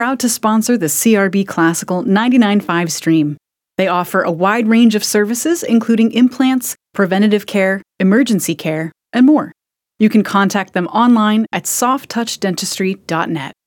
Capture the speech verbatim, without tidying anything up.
Proud to sponsor the C R B Classical ninety-nine point five stream. They offer a wide range of services, including implants, preventative care, emergency care, and more. You can contact them online at soft touch dentistry dot net.